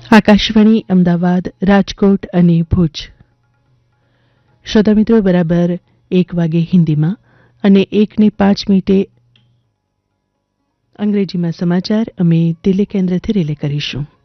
આકાશવાણી અમદાવાદ, રાજકોટ અને ભુજ. શ્રોતા મિત્રો, બરાબર 1 વાગે હિન્દીમાં અને 1:05 અંગ્રેજીમાં સમાચાર અમે દિલ્હી કેન્દ્રથી રિલે કરીશું.